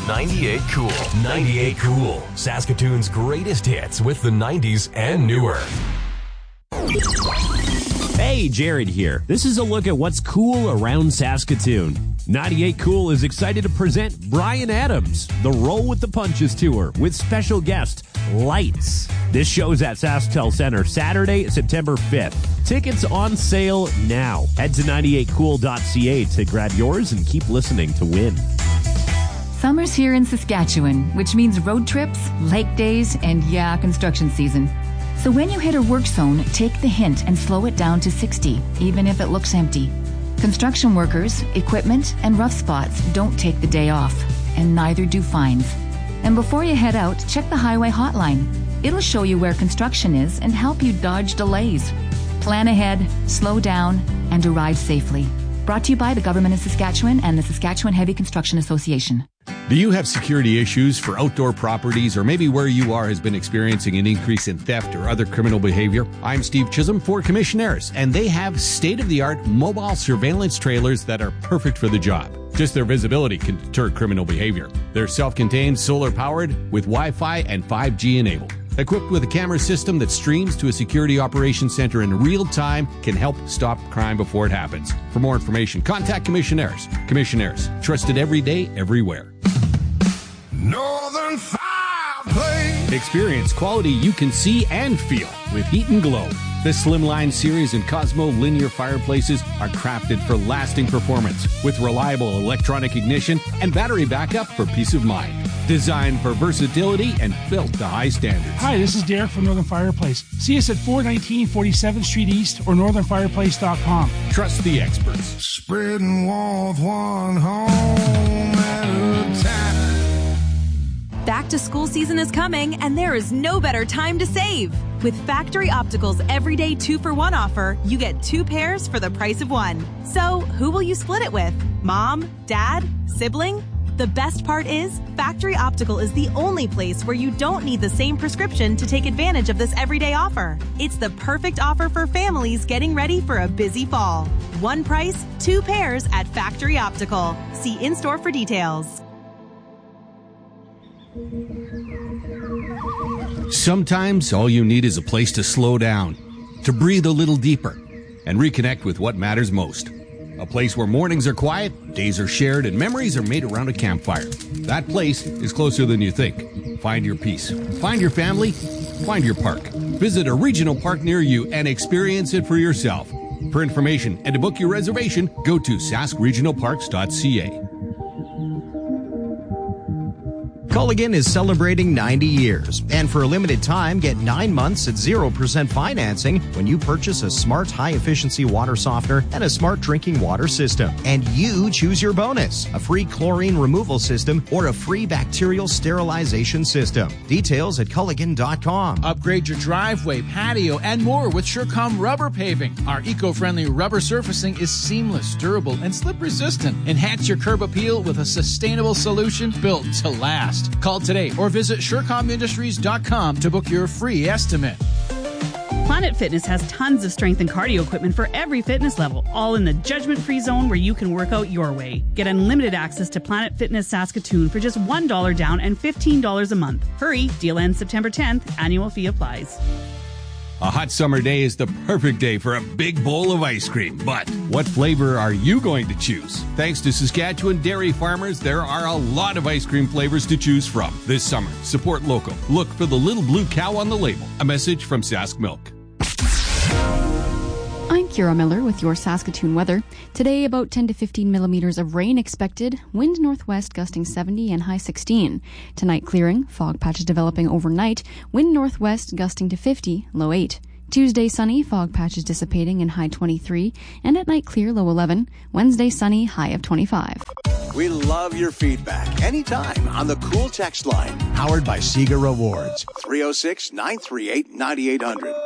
98 Cool. 98 Cool. Saskatoon's greatest hits with the 90s and newer. Hey, Jared here. This is a look at what's cool around Saskatoon. 98 Cool is excited to present Bryan Adams, the Roll with the Punches Tour, with special guest, Lights. This show's at SaskTel Center Saturday, September 5th. Tickets on sale now. Head to 98cool.ca to grab yours and keep listening to win. Summer's here in Saskatchewan, which means road trips, lake days, and construction season. So when you hit a work zone, take the hint and slow it down to 60, even if it looks empty. Construction workers, equipment, and rough spots don't take the day off, and neither do fines. And before you head out, check the highway hotline. It'll show you where construction is and help you dodge delays. Plan ahead, slow down, and arrive safely. Brought to you by the Government of Saskatchewan and the Saskatchewan Heavy Construction Association. Do you have security issues for outdoor properties, or maybe where you are has been experiencing an increase in theft or other criminal behavior? I'm Steve Chisholm for Commissionaires, and they have state-of-the-art mobile surveillance trailers that are perfect for the job. Just their visibility can deter criminal behavior. They're self-contained, solar-powered, with Wi-Fi and 5G enabled. Equipped with a camera system that streams to a security operations center in real time, can help stop crime before it happens. For more information, contact Commissionaires. Commissionaires, trusted every day, everywhere. Northern Fireplace. Experience quality you can see and feel with Heat and Glow. The Slimline series and Cosmo linear fireplaces are crafted for lasting performance with reliable electronic ignition and battery backup for peace of mind. Designed for versatility and built to high standards. Hi, this is Derek from Northern Fireplace. See us at 419 47th Street East or northernfireplace.com. Trust the experts. Spreading warmth one home at a time. Back to school season is coming, and there is no better time to save. With Factory Optical's everyday 2-for-1 offer, you get 2 pairs for the price of 1. So, who will you split it with? Mom? Dad? Sibling? The best part is, Factory Optical is the only place where you don't need the same prescription to take advantage of this everyday offer. It's the perfect offer for families getting ready for a busy fall. 1 price, 2 pairs at Factory Optical. See in-store for details. Sometimes all you need is a place to slow down, to breathe a little deeper, and reconnect with what matters most. A place where mornings are quiet, days are shared, and memories are made around a campfire. That place is closer than you think. Find your peace. Find your family. Find your park. Visit a regional park near you and experience it for yourself. For information and to book your reservation, go to saskregionalparks.ca. Culligan is celebrating 90 years, and for a limited time, get 9 months at 0% financing when you purchase a smart high-efficiency water softener and a smart drinking water system. And you choose your bonus, a free chlorine removal system or a free bacterial sterilization system. Details at Culligan.com. Upgrade your driveway, patio, and more with Surecom Rubber Paving. Our eco-friendly rubber surfacing is seamless, durable, and slip-resistant. Enhance your curb appeal with a sustainable solution built to last. Call today or visit SureComIndustries.com to book your free estimate. Planet Fitness has tons of strength and cardio equipment for every fitness level, all in the judgment-free zone where you can work out your way. Get unlimited access to Planet Fitness Saskatoon for just $1 down and $15 a month. Hurry, deal ends September 10th. Annual fee applies. A hot summer day is the perfect day for a big bowl of ice cream. But what flavor are you going to choose? Thanks to Saskatchewan dairy farmers, there are a lot of ice cream flavors to choose from. This summer, support local. Look for the little blue cow on the label. A message from Sask Milk. I'm Kira Miller with your Saskatoon weather. Today, about 10 to 15 millimeters of rain expected. Wind northwest gusting 70 and high 16. Tonight clearing, fog patches developing overnight. Wind northwest gusting to 50, low 8. Tuesday sunny, fog patches dissipating and high 23. And at night clear, low 11. Wednesday sunny, high of 25. We love your feedback anytime on the Cool text line. Powered by Sega Rewards. 306-938-9800.